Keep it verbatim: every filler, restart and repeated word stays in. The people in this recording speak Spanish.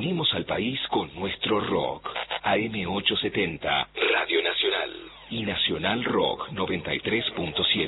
Unimos al país con nuestro rock. A M ochocientos setenta, Radio Nacional. Y Nacional Rock noventa y tres punto siete.